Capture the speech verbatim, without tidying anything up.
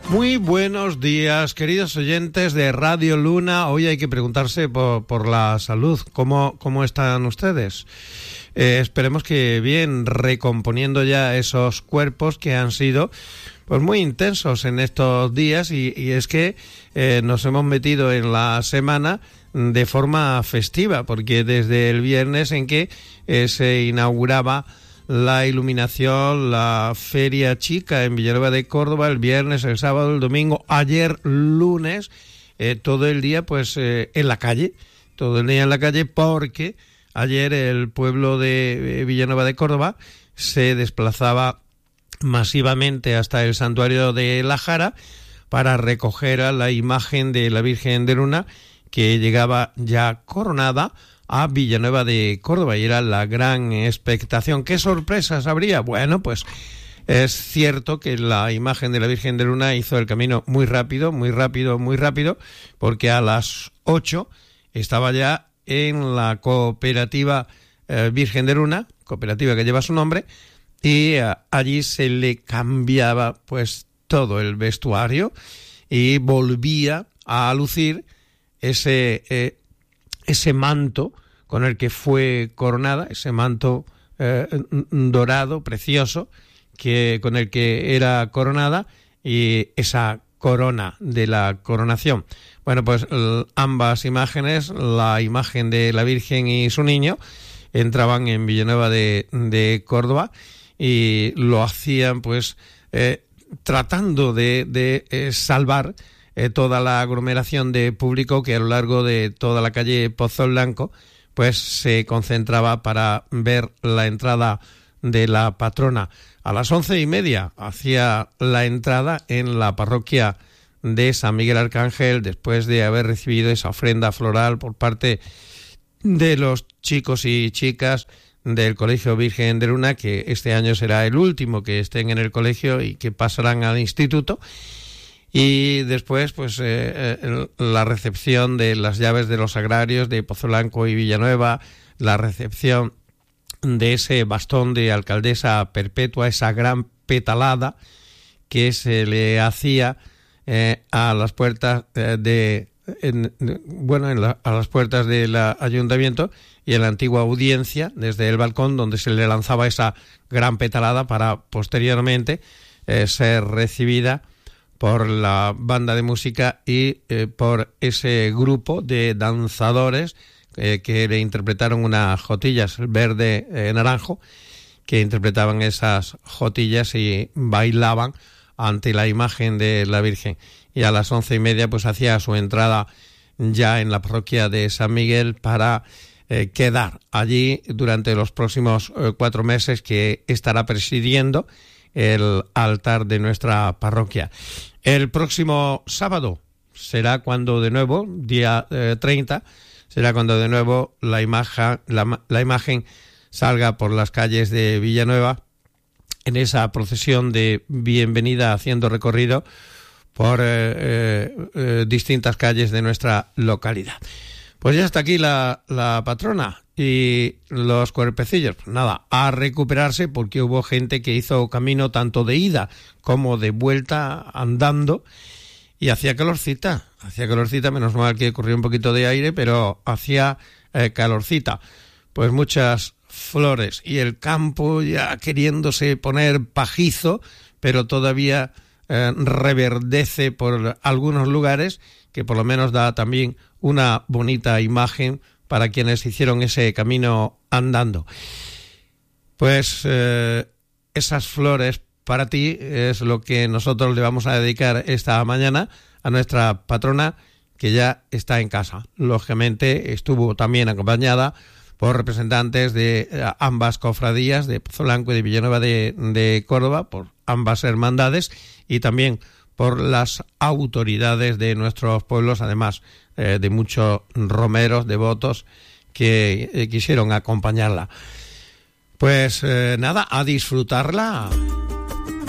Muy buenos días, queridos oyentes de Radio Luna. Hoy hay que preguntarse por, por la salud. ¿Cómo, cómo están ustedes? Eh, esperemos que bien, recomponiendo ya esos cuerpos que han sido pues muy intensos en estos días y, y es que eh, nos hemos metido en la semana de forma festiva, porque desde el viernes en que eh, se inauguraba la iluminación, la Feria Chica en Villanueva de Córdoba, el viernes, el sábado, el domingo, ayer lunes, eh, todo el día pues eh, en la calle, todo el día en la calle, porque ayer el pueblo de eh, Villanueva de Córdoba se desplazaba masivamente hasta el santuario de La Jara para recoger a la imagen de la Virgen de Luna que llegaba ya coronada a Villanueva de Córdoba y era la gran expectación. ¿Qué sorpresas habría? Bueno, pues es cierto que la imagen de la Virgen de Luna hizo el camino muy rápido, muy rápido, muy rápido, porque a las ocho estaba ya en la cooperativa eh, Virgen de Luna, cooperativa que lleva su nombre, y eh, allí se le cambiaba pues todo el vestuario y volvía a lucir ese eh, ese manto con el que fue coronada, ese manto eh, dorado, precioso, que con el que era coronada, y esa corona de la coronación. Bueno, pues ambas imágenes, la imagen de la Virgen y su niño, entraban en Villanueva de, de Córdoba y lo hacían pues eh, tratando de, de eh, salvar Eh, toda la aglomeración de público que a lo largo de toda la calle Pozo Blanco pues se concentraba para ver la entrada de la patrona. A las once y media hacía la entrada en la parroquia de San Miguel Arcángel después de haber recibido esa ofrenda floral por parte de los chicos y chicas del Colegio Virgen de Luna, que este año será el último que estén en el colegio y que pasarán al instituto. Y después, pues, eh, eh, la recepción de las llaves de los agrarios de Pozo Blanco y Villanueva, la recepción de ese bastón de alcaldesa perpetua, esa gran petalada que se le hacía eh, a las puertas eh, de, en, bueno, en la, a las puertas del ayuntamiento y en la antigua audiencia, desde el balcón donde se le lanzaba esa gran petalada para posteriormente eh, ser recibida por la banda de música y eh, por ese grupo de danzadores eh, que le interpretaron unas jotillas verde eh, naranjo, que interpretaban esas jotillas y bailaban ante la imagen de la Virgen. Y a las once y media pues hacía su entrada ya en la parroquia de San Miguel para eh, quedar allí durante los próximos eh, cuatro meses que estará presidiendo el altar de nuestra parroquia. El próximo sábado será cuando de nuevo, día eh, treinta, será cuando de nuevo la imagen, la, la imagen salga por las calles de Villanueva en esa procesión de bienvenida haciendo recorrido por eh, eh, eh, distintas calles de nuestra localidad. Pues ya está aquí la, la patrona y los cuerpecillos. Pues nada, a recuperarse, porque hubo gente que hizo camino tanto de ida como de vuelta andando y hacía calorcita, hacía calorcita, menos mal que corrió un poquito de aire, pero hacía eh, calorcita. Pues muchas flores y el campo ya queriéndose poner pajizo, pero todavía eh, reverdece por algunos lugares, que por lo menos da también una bonita imagen para quienes hicieron ese camino andando. Pues eh, esas flores para ti es lo que nosotros le vamos a dedicar esta mañana a nuestra patrona, que ya está en casa. Lógicamente estuvo también acompañada por representantes de ambas cofradías, de Pozo Blanco y de Villanueva de, de Córdoba, por ambas hermandades y también por las autoridades de nuestros pueblos, además eh, de muchos romeros, devotos que eh, quisieron acompañarla. Pues eh, nada, a disfrutarla.